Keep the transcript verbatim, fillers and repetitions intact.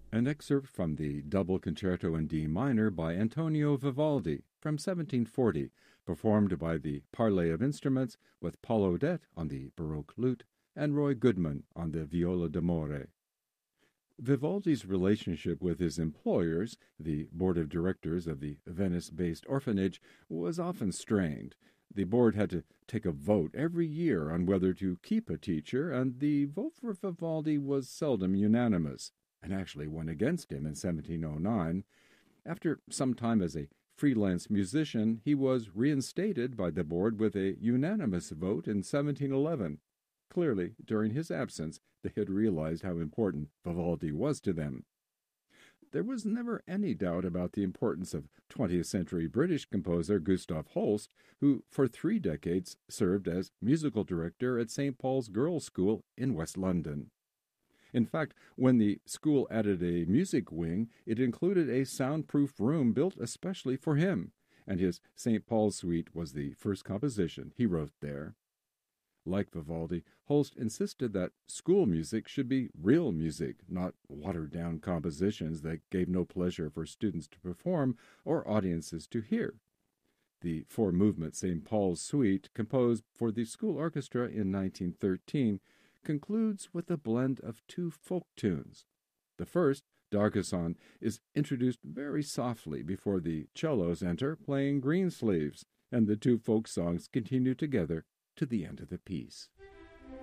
An excerpt from the Double Concerto in D minor by Antonio Vivaldi from seventeen forty, performed by the Parley of Instruments with Paul Odette on the Baroque lute and Roy Goodman on the viola d'amore. Vivaldi's relationship with his employers, the board of directors of the Venice-based orphanage, was often strained. The board had to take a vote every year on whether to keep a teacher, and the vote for Vivaldi was seldom unanimous, and actually went against him in seventeen oh nine. After some time as a freelance musician, he was reinstated by the board with a unanimous vote in seventeen eleven. Clearly, during his absence, they had realized how important Vivaldi was to them. There was never any doubt about the importance of twentieth century British composer Gustav Holst, who for three decades served as musical director at Saint Paul's Girls' School in West London. In fact, when the school added a music wing, it included a soundproof room built especially for him, and his Saint Paul's Suite was the first composition he wrote there. Like Vivaldi, Holst insisted that school music should be real music, not watered-down compositions that gave no pleasure for students to perform or audiences to hear. The four-movement Saint Paul's Suite, composed for the school orchestra in nineteen thirteen, concludes with a blend of two folk tunes. The first, Dargison, is introduced very softly before the cellos enter, playing Greensleeves, and the two folk songs continue together to the end of the piece.